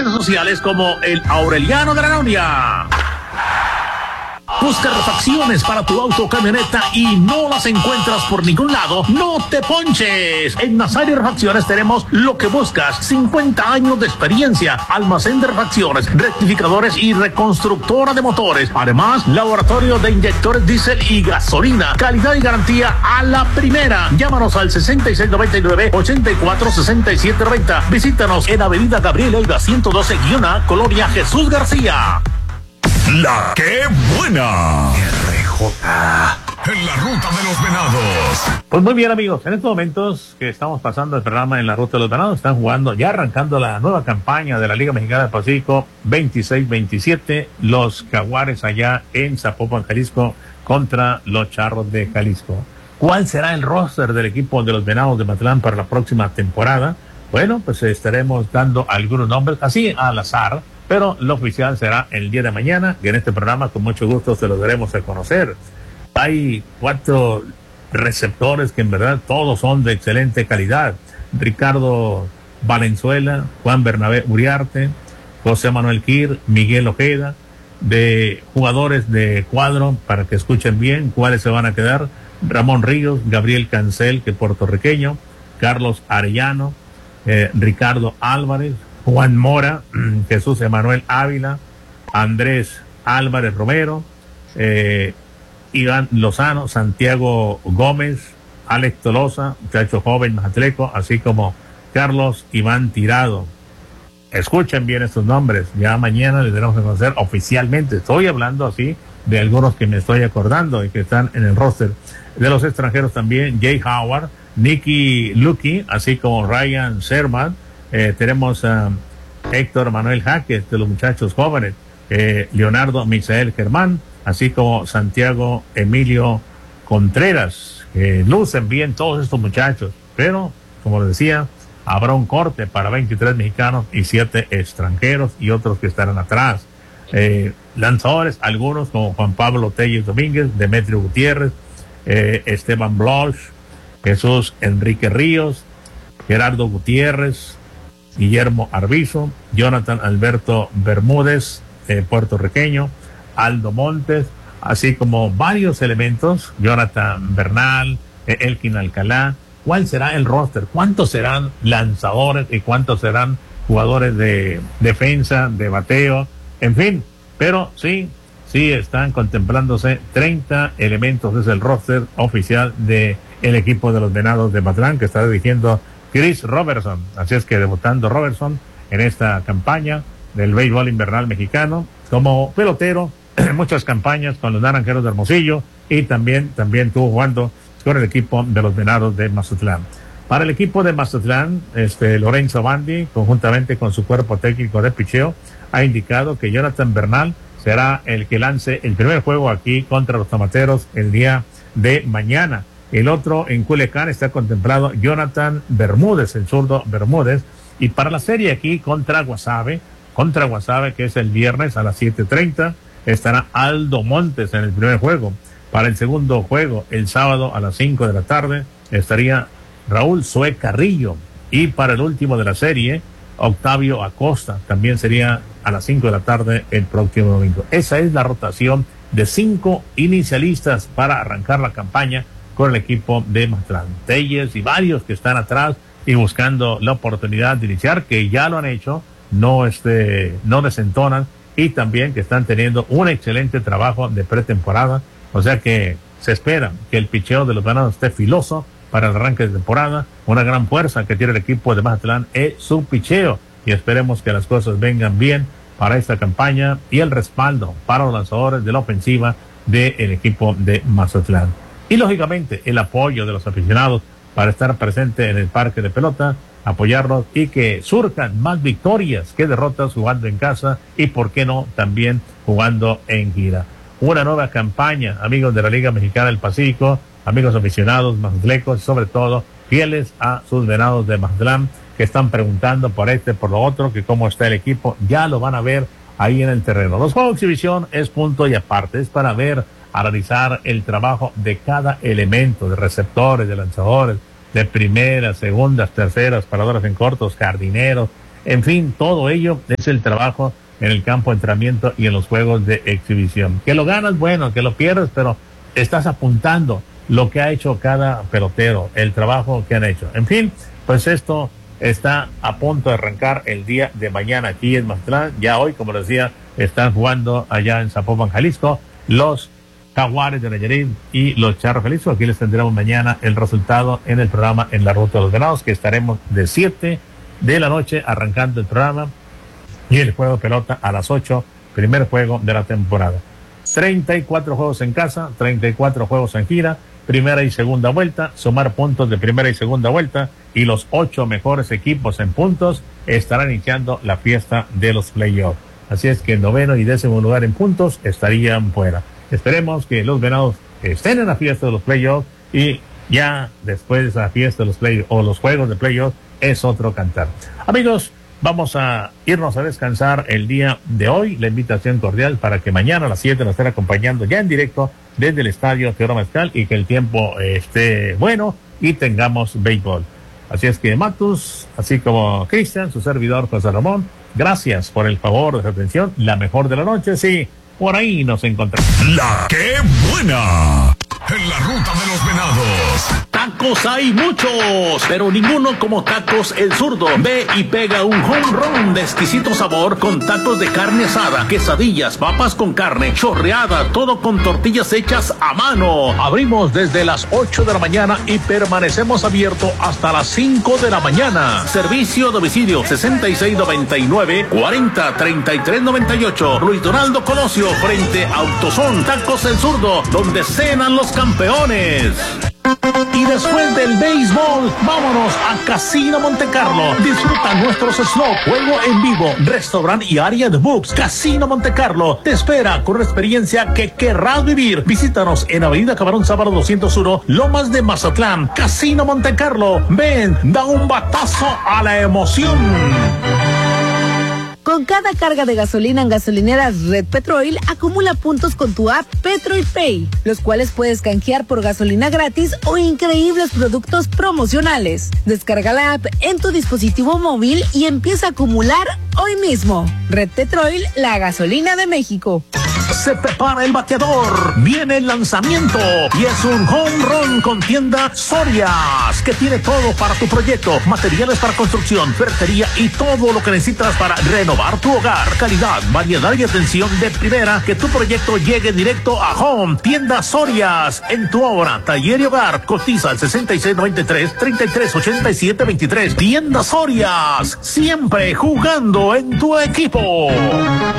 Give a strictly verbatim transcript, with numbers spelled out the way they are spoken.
redes sociales como el Aureliano de la Noria. Busca refacciones para tu auto o camioneta y no las encuentras por ningún lado. ¡No te ponches! En Nazario Refacciones tenemos lo que buscas. cincuenta años de experiencia. Almacén de refacciones, rectificadores y reconstructora de motores. Además, laboratorio de inyectores diésel y gasolina. Calidad y garantía a la primera. Llámanos al sesenta y seis noventa y nueve, ochenta y cuatro, sesenta y siete noventa. Visítanos en Avenida Gabriel Elga ciento doce Guiona, Colonia Jesús García. La que buena. R J. En la ruta de los venados. Pues muy bien, amigos, en estos momentos que estamos pasando el programa en la ruta de los venados, están jugando, ya arrancando la nueva campaña de la Liga Mexicana del Pacífico veintiséis veintisiete, los Jaguares allá en Zapopan, Jalisco, contra los Charros de Jalisco. ¿Cuál será el roster del equipo de los Venados de Mazatlán para la próxima temporada? Bueno, pues estaremos dando algunos nombres, así al azar, pero lo oficial será el día de mañana, y en este programa con mucho gusto se los daremos a conocer. Hay cuatro receptores que en verdad todos son de excelente calidad. Ricardo Valenzuela, Juan Bernabé Uriarte, José Manuel Quir, Miguel Ojeda, de jugadores de cuadro, para que escuchen bien cuáles se van a quedar: Ramón Ríos, Gabriel Cancel, que es puertorriqueño, Carlos Arellano, eh, Ricardo Álvarez, Juan Mora, Jesús Emanuel Ávila, Andrés Álvarez Romero, eh, Iván Lozano, Santiago Gómez, Alex Tolosa, muchacho joven mazatleco, así como Carlos Iván Tirado. Escuchen bien estos nombres, ya mañana les daremos a conocer oficialmente. Estoy hablando así de algunos que me estoy acordando y que están en el roster. De los extranjeros también, Jay Howard, Nicky Lucky, así como Ryan Sherman. Eh, tenemos a uh, Héctor Manuel Jaques, de los muchachos jóvenes, eh, Leonardo Misael Germán, así como Santiago Emilio Contreras. Eh, lucen bien todos estos muchachos, pero como les decía, habrá un corte para veintitrés mexicanos y siete extranjeros y otros que estarán atrás. Eh, lanzadores, algunos como Juan Pablo Telles Domínguez, Demetrio Gutiérrez, eh, Esteban Bloch, Jesús Enrique Ríos, Gerardo Gutiérrez, Guillermo Arbizo, Jonathan Alberto Bermúdez, eh, puertorriqueño, Aldo Montes, así como varios elementos, Jonathan Bernal, eh, Elkin Alcalá. ¿Cuál será el roster? ¿Cuántos serán lanzadores y cuántos serán jugadores de defensa, de bateo? En fin, pero sí, sí están contemplándose treinta elementos, es el roster oficial de el equipo de los Venados de Mazatlán, que está dirigiendo Chris Robertson. Así es que debutando Robertson en esta campaña del béisbol invernal mexicano como pelotero, muchas campañas con los Naranjeros de Hermosillo, y también también estuvo jugando con el equipo de los Venados de Mazatlán. Para el equipo de Mazatlán, este Lorenzo Bandi, conjuntamente con su cuerpo técnico de picheo, ha indicado que Jonathan Bernal será el que lance el primer juego aquí contra los Tomateros el día de mañana. El otro en Culiacán está contemplado Jonathan Bermúdez, el zurdo Bermúdez. Y para la serie aquí contra Guasave, contra Guasave, que es el viernes a las siete treinta, estará Aldo Montes en el primer juego. Para el segundo juego, el sábado a las cinco de la tarde, estaría Raúl Sue Carrillo. Y para el último de la serie, Octavio Acosta, también sería a las cinco de la tarde el próximo domingo. Esa es la rotación de cinco inicialistas para arrancar la campaña con el equipo de Mazatlán. Telles y varios que están atrás y buscando la oportunidad de iniciar, que ya lo han hecho, no este, no desentonan, y también que están teniendo un excelente trabajo de pretemporada. O sea que se espera que el picheo de los Venados esté filoso para el arranque de temporada. Una gran fuerza que tiene el equipo de Mazatlán es su picheo, y esperemos que las cosas vengan bien para esta campaña y el respaldo para los lanzadores de la ofensiva del equipo de Mazatlán. Y lógicamente el apoyo de los aficionados para estar presente en el parque de pelota, apoyarlos y que surjan más victorias que derrotas jugando en casa y por qué no también jugando en gira. Una nueva campaña, amigos de la Liga Mexicana del Pacífico, amigos aficionados mazatlecos y sobre todo fieles a sus Venados de Mazatlán, que están preguntando por este, por lo otro, que cómo está el equipo. Ya lo van a ver ahí en el terreno. Los juegos de exhibición es punto y aparte, es para ver, analizar el trabajo de cada elemento, de receptores, de lanzadores, de primeras, segundas, terceras, paradores en cortos, jardineros, En fin, todo ello es el trabajo en el campo de entrenamiento y en los juegos de exhibición. Que lo ganas, bueno, que lo pierdes, pero estás apuntando lo que ha hecho cada pelotero, el trabajo que han hecho. En fin, pues esto está a punto de arrancar el día de mañana aquí en Mazatlán. Ya hoy, como les decía, están jugando allá en Zapopan, Jalisco, los Jaguares de Nayarit y los Charros Jalisco. Aquí les tendremos mañana el resultado en el programa En la Ruta de los Venados, que estaremos de siete de la noche arrancando el programa y el juego de pelota a las ocho, primer juego de la temporada. treinta y cuatro juegos en casa, treinta y cuatro juegos en gira, primera y segunda vuelta, sumar puntos de primera y segunda vuelta, y los ocho mejores equipos en puntos estarán iniciando la fiesta de los playoffs. Así es que noveno y décimo lugar en puntos estarían fuera. Esperemos que los Venados estén en la fiesta de los playoffs y ya después de esa fiesta de los playoffs o los juegos de playoffs es otro cantar. Amigos, vamos a irnos a descansar el día de hoy. La invitación cordial para que mañana a las siete nos estén acompañando ya en directo desde el estadio Teodoro Mezcal y que el tiempo esté bueno y tengamos béisbol. Así es que Matus, así como Cristian, su servidor José Ramón, gracias por el favor de su atención. La mejor de la noche, sí, por ahí nos encontramos. La que buena. En la Ruta de los Venados. Tacos hay muchos, pero ninguno como Tacos El Zurdo. Ve y pega un home run de exquisito sabor con tacos de carne asada, quesadillas, papas con carne, chorreada, todo con tortillas hechas a mano. Abrimos desde las ocho de la mañana y permanecemos abiertos hasta las cinco de la mañana. Servicio a domicilio sesenta y seis noventa y nueve, cuarenta treinta y tres noventa y ocho. Luis Donaldo Colosio, frente a Autosón. Tacos El Zurdo, donde cenan los campeones. Y después del béisbol, vámonos a Casino Montecarlo. Disfruta nuestros slots, juego en vivo, restaurante y área de books. Casino Montecarlo te espera con una experiencia que querrás vivir. Visítanos en Avenida Camarón Sábado doscientos uno, Lomas de Mazatlán. Casino Montecarlo. Ven, da un batazo a la emoción. Con cada carga de gasolina en gasolineras Red Petrol, acumula puntos con tu app Petrol Pay, los cuales puedes canjear por gasolina gratis o increíbles productos promocionales. Descarga la app en tu dispositivo móvil y empieza a acumular hoy mismo. Red Petrol, la gasolina de México. Se prepara el bateador, viene el lanzamiento y es un home run con tienda Sorias, que tiene todo para tu proyecto, materiales para construcción, ferretería y todo lo que necesitas para renovar tu hogar. Calidad, variedad y atención de primera, que tu proyecto llegue directo a home. Tienda Sorias, en tu obra, taller y hogar. Cotiza al sesenta y seis noventa y tres, treinta y tres ochenta y siete veintitrés. Tienda Sorias, siempre jugando en tu equipo.